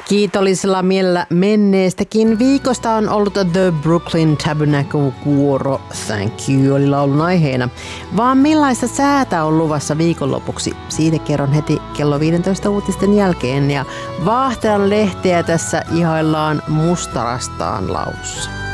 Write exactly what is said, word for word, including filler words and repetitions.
Kiitollisella mielellä menneestäkin viikosta on ollut The Brooklyn Tabernacle kuoro Thank You oli laulun aiheena. Vaan millaista säätä on luvassa viikonlopuksi? Siitä kerron heti kello viisitoista uutisten jälkeen ja Vaahteran lehteä tässä ihaillaan mustarastaan laussa.